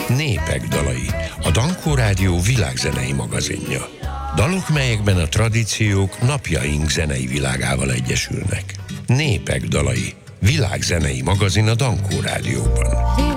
Népek dalai, a Dankó Rádió világzenei magazinja. Dalok, melyekben a tradíciók napjaink zenei világával egyesülnek. Népek dalai, világzenei magazin a Dankó Rádióban.